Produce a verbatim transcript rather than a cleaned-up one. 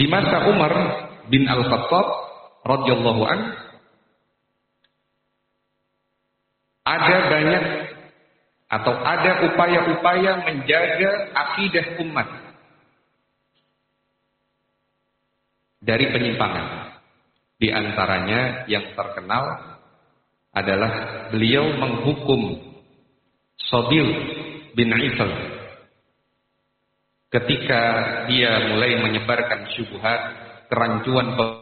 Di masa Umar bin Al-Khattab radhiyallahu an, ada banyak atau ada upaya-upaya menjaga akidah umat dari penyimpangan. Di antaranya yang terkenal adalah beliau menghukum Shabil bin Isal ketika dia mulai menyebarkan syubhat, kerancuan